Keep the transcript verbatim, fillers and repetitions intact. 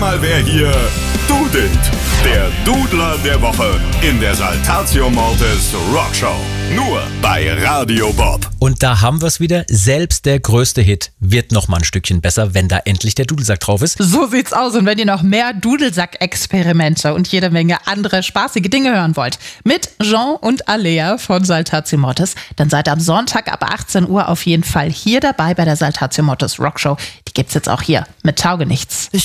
mal, wer hier dudelt. Der Dudler der Woche in der Saltatio Mortis Rockshow. Nur bei Radio Bob. Und da haben wir es wieder. Selbst der größte Hit wird noch mal ein Stückchen besser, wenn da endlich der Dudelsack drauf ist. So sieht's aus. Und wenn ihr noch mehr Dudelsack-Experimente und jede Menge andere spaßige Dinge hören wollt, mit Jean und Alea von Saltatio Mortis, dann seid am Sonntag ab achtzehn Uhr auf jeden Fall hier dabei bei der Saltatio Mortis Rockshow. Die gibt's jetzt auch hier mit Taugenichts.